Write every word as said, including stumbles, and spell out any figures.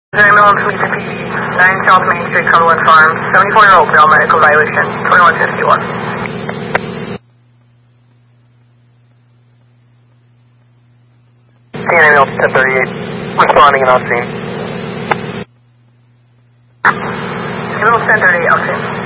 Ambulance from P D, nine South Main Street, Cumberland Farms, seventy-four-year-old male, medical evaluation, twenty-one fifty-one. Scene ambulance ten thirty-eight, responding and on scene. Ambulance ten thirty-eight, on scene.